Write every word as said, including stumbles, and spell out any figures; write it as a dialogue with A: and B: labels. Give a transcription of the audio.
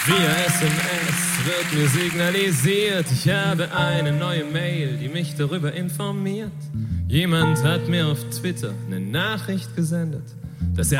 A: Via S M S wird mir signalisiert, ich habe eine neue Mail, die mich darüber informiert. Jemand hat mir auf Twitter eine Nachricht gesendet, dass er